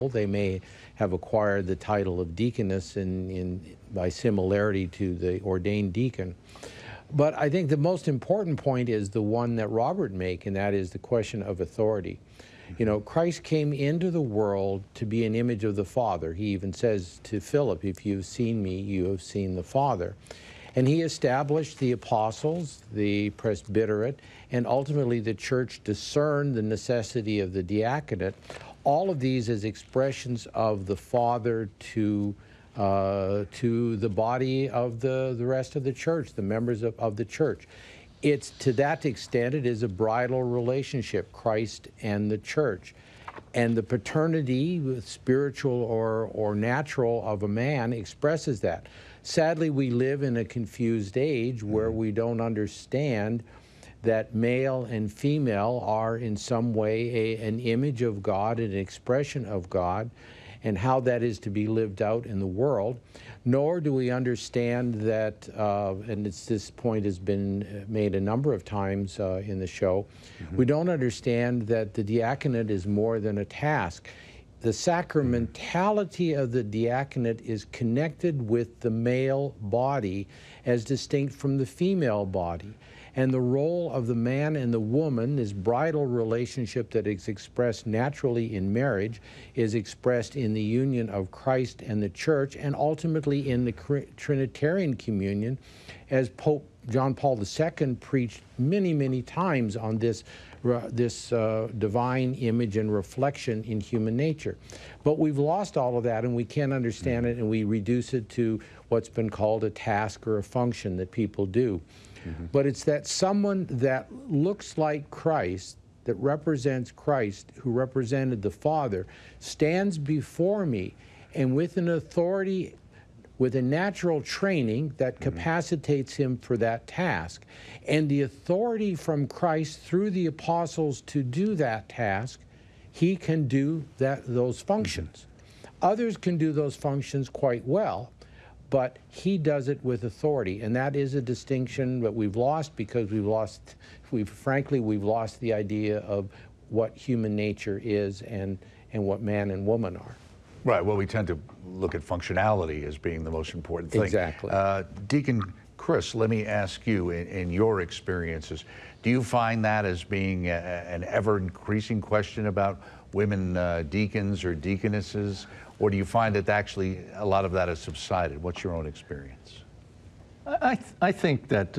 They may have acquired the title of deaconess by similarity to the ordained deacon. But I think the most important point is the one that Robert made, and that is the question of authority. You know, Christ came into the world to be an image of the Father. He even says to Philip, if you've seen me, you have seen the Father. And he established the apostles, the presbyterate, and ultimately the church discerned the necessity of the diaconate. All of these as expressions of the Father to the body of the rest of the church, the members of the church. It's to that extent, it is a bridal relationship, Christ and the church. And the paternity, spiritual or natural, of a man expresses that. Sadly, we live in a confused age where we don't understand that male and female are in some way an image of God, an expression of God, and how that is to be lived out in the world. Nor do we understand that, and this point has been made a number of times in the show, we don't understand that the diaconate is more than a task. The sacramentality of the diaconate is connected with the male body as distinct from the female body. And the role of the man and the woman, this bridal relationship that is expressed naturally in marriage, is expressed in the union of Christ and the church, and ultimately in the Trinitarian communion, as Pope John Paul II preached many, many times on this divine image and reflection in human nature. But we've lost all of that, and we can't understand it, and we reduce it to what's been called a task or a function that people do. But it's that someone that looks like Christ, that represents Christ, who represented the Father, stands before me, and with an authority, with a natural training that capacitates him for that task, and the authority from Christ through the apostles to do that task, he can do those functions. Others can do those functions quite well, but he does it with authority, and that is a distinction that we've lost because frankly, we've lost the idea of what human nature is and what man and woman are. Right, well, we tend to look at functionality as being the most important thing. Exactly. Deacon Chris, let me ask you, in your experiences, do you find that as being an ever-increasing question about women deacons or deaconesses? Or do you find that actually a lot of that has subsided? What's your own experience? I think that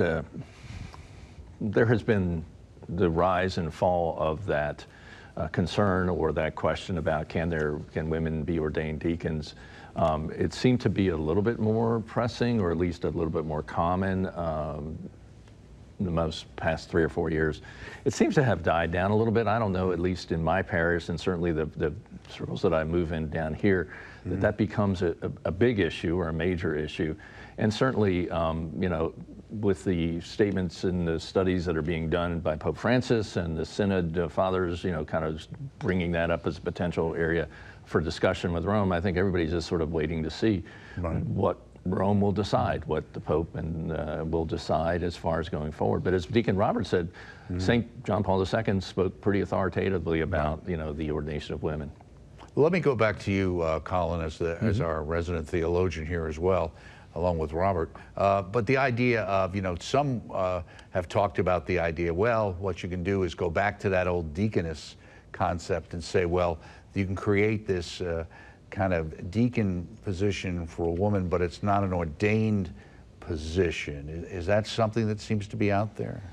there has been the rise and fall of that concern or that question about can women be ordained deacons. It seemed to be a little bit more pressing, or at least a little bit more common in the most past 3 or 4 years. It seems to have died down a little bit. I don't know, at least in my parish and certainly the circles that I move in down here, that becomes a big issue or a major issue. And certainly, you know, with the statements and the studies that are being done by Pope Francis and the Synod Fathers, you know, kind of bringing that up as a potential area for discussion with Rome, I think everybody's just sort of waiting to see what Rome will decide, what the Pope will decide as far as going forward. But as Deacon Robert said, St. John Paul II spoke pretty authoritatively about, you know, the ordination of women. Well, let me go back to you, Colin, as our resident theologian here as well, along with Robert. But the idea of, you know, some have talked about the idea, well, what you can do is go back to that old deaconess concept and say, well, you can create this kind of deacon position for a woman, but it's not an ordained position. Is that something that seems to be out there?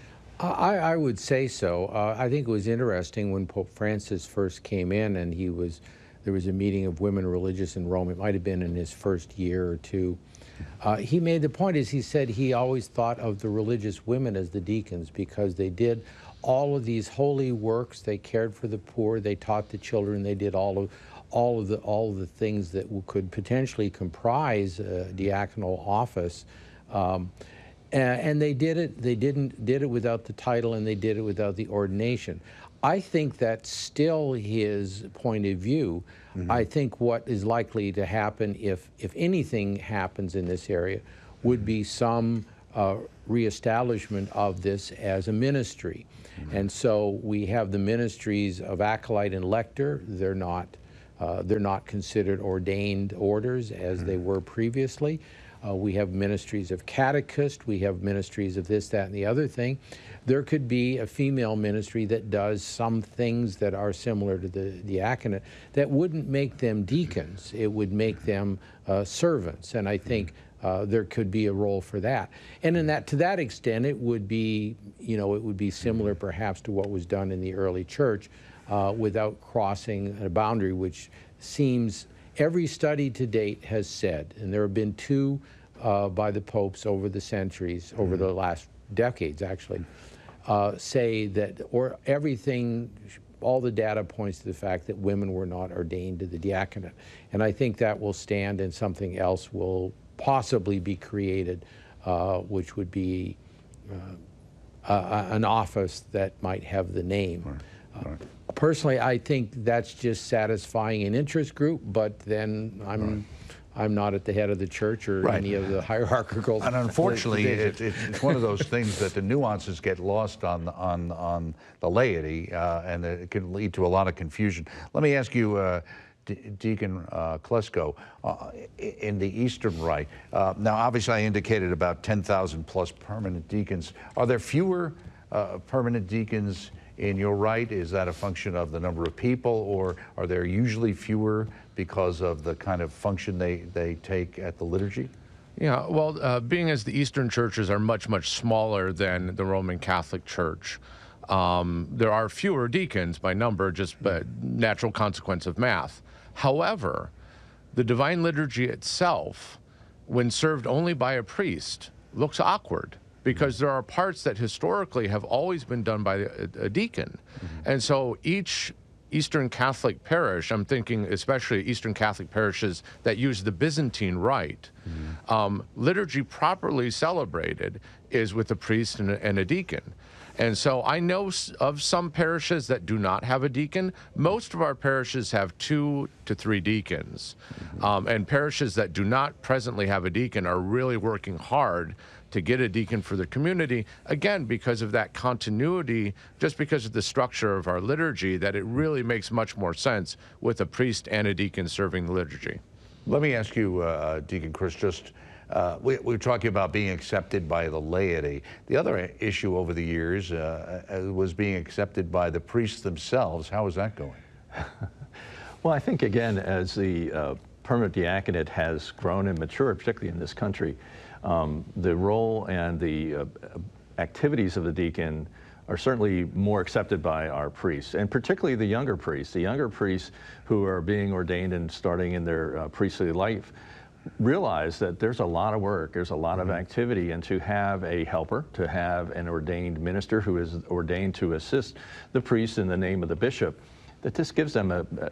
I would say so. I think it was interesting when Pope Francis first came in, and there was a meeting of women religious in Rome. It might have been in his first year or two. He made the point, as he said, he always thought of the religious women as the deacons because they did all of these holy works. They cared for the poor. They taught the children. They did all of the things that could potentially comprise a diaconal office. And they did it. They did it without the title, and they did it without the ordination. I think that's still his point of view. I think what is likely to happen, if anything happens in this area, would be some reestablishment of this as a ministry. And so we have the ministries of acolyte and lector. They're not They're not considered ordained orders as they were previously. We have ministries of catechist, we have ministries of this, that, and the other thing. There could be a female ministry that does some things that are similar to the diaconate that wouldn't make them deacons. It would make them servants, and I think there could be a role for that. And in that, to that extent, it would be, you know, it would be similar perhaps to what was done in the early church without crossing a boundary, which seems every study to date has said, and there have been two by the popes over the centuries, over the last decades actually, say that, or everything, all the data points to the fact that women were not ordained to the diaconate. And I think that will stand, and something else will possibly be created, which would be an office that might have the name. Right. Personally, I think that's just satisfying an interest group, but then I'm not at the head of the church or any of the hierarchical. And unfortunately, it's one of those things that the nuances get lost on the laity, and it can lead to a lot of confusion. Let me ask you, Deacon Klesko, in the Eastern Rite. Now, obviously, I indicated about 10,000 plus permanent deacons. Are there fewer permanent deacons in your rite? Is that a function of the number of people, or are there usually fewer because of the kind of function they take at the liturgy? Yeah, well, being as the Eastern churches are much, much smaller than the Roman Catholic Church, there are fewer deacons by number, just natural consequence of math. However, the Divine Liturgy itself, when served only by a priest, looks awkward, because there are parts that historically have always been done by a deacon. And so each Eastern Catholic parish, I'm thinking especially Eastern Catholic parishes that use the Byzantine rite, liturgy properly celebrated is with a priest and a deacon. And so I know of some parishes that do not have a deacon. Most of our parishes have 2 to 3 deacons. And parishes that do not presently have a deacon are really working hard to get a deacon for the community, again, because of that continuity, just because of the structure of our liturgy, that it really makes much more sense with a priest and a deacon serving the liturgy. Let me ask you, Deacon Chris, just we're talking about being accepted by the laity. The other issue over the years was being accepted by the priests themselves. How is that going? Well, I think, again, as the permanent diaconate has grown and matured, particularly in this country, the role and the activities of the deacon are certainly more accepted by our priests, and particularly the younger priests who are being ordained and starting in their priestly life realize that there's a lot of work, there's a lot of activity, and to have a helper, to have an ordained minister who is ordained to assist the priest in the name of the bishop, that this gives them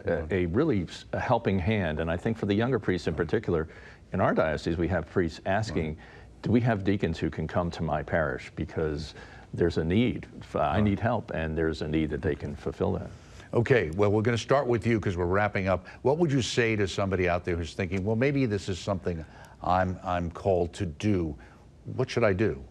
a really helping hand. And I think for the younger priests in particular, in our diocese, we have priests asking, do we have deacons who can come to my parish? Because there's a need. I need help, and there's a need that they can fulfill that. Okay, well, we're going to start with you because we're wrapping up. What would you say to somebody out there who's thinking, well, maybe this is something I'm called to do? What should I do?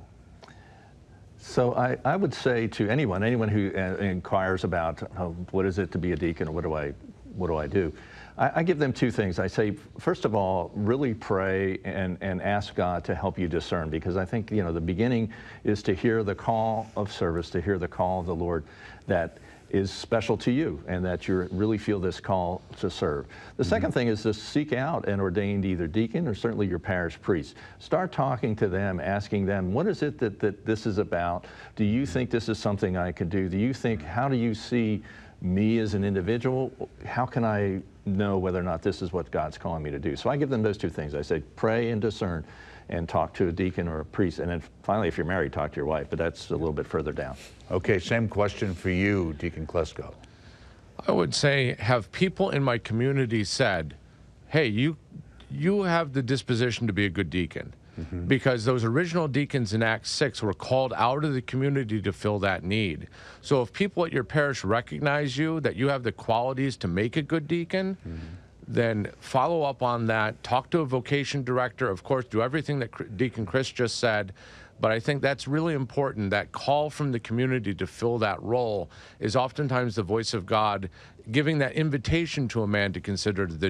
So I would say to anyone who inquires about what is it to be a deacon, or what do I do? I give them 2 things. I say, first of all, really pray and ask God to help you discern, because I think, you know, the beginning is to hear the call of service, to hear the call of the Lord that is special to you, and that you really feel this call to serve. The second thing is to seek out an ordained either deacon or certainly your parish priest. Start talking to them, asking them, what is it that this is about? Do you think this is something I could do? Do you think, how do you see me as an individual? How can I know whether or not this is what God's calling me to do? So I give them those 2 things. I say, pray and discern, and talk to a deacon or a priest. And then finally, if you're married, talk to your wife, but that's a little bit further down. Okay, same question for you, Deacon Klesko. I would say, have people in my community said, hey, you have the disposition to be a good deacon. Because those original deacons in Acts 6 were called out of the community to fill that need. So if people at your parish recognize you, that you have the qualities to make a good deacon, then follow up on that, talk to a vocation director, of course, do everything that Deacon Chris just said, But I think that's really important. That call from the community to fill that role is oftentimes the voice of God giving that invitation to a man to consider the